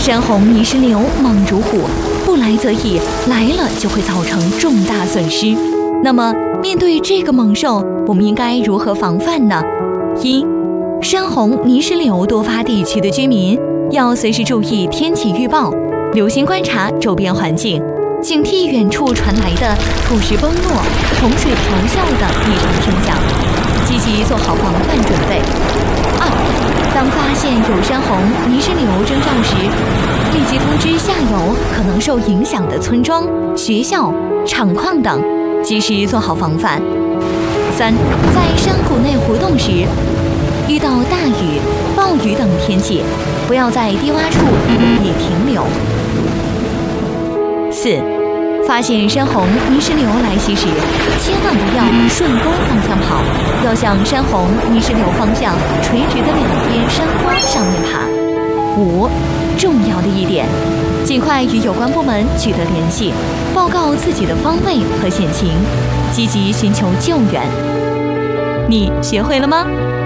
山洪泥石流猛如虎，不来则已，来了就会造成重大损失。那么，面对这个猛兽，我们应该如何防范呢？一、山洪泥石流多发地区的居民要随时注意天气预报，留心观察周边环境，警惕远处传来的土石崩落、洪水咆哮的异常声响，积极做好防范准备。二、当发现有山洪泥石流征兆时，立即通知下游可能受影响的村庄、学校、厂矿等，及时做好防范。三、在山谷内活动时，遇到大雨、暴雨等天气，不要在低洼处容易停留。四、发现山洪泥石流来袭时，千万不要顺沟方向跑，要向山洪泥石流方向垂直的两边山坡上面爬。五、重要的一点，尽快与有关部门取得联系，报告自己的方位和险情，积极寻求救援。你学会了吗？